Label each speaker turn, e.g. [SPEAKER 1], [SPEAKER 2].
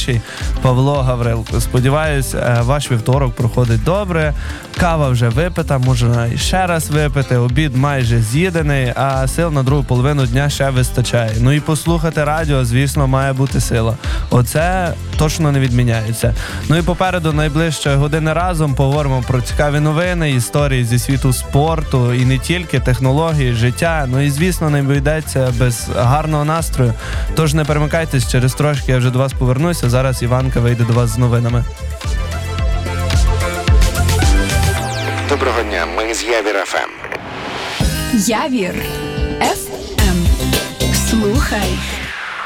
[SPEAKER 1] ведучий Павло Гаврилко. Сподіваюсь, ваш вівторок проходить добре, кава вже випита, можна ще раз випити, обід майже з'їдений, а сил на другу половину дня ще вистачає. Ну і послухати радіо, звісно, має бути сила. Оце точно не відміняється. Ну і попереду найближчої години разом поговоримо про цікаві новини, історії зі світу спорту і не тільки, технології, життя. Ну і, звісно, не обійдеться без гарного настрою. Тож не перемикайтесь, через трошки я вже до вас повернуся. Зараз Іванка вийде до вас з новинами.
[SPEAKER 2] Доброго дня, ми з Явір ФМ.
[SPEAKER 3] Явір ФМ. Слухай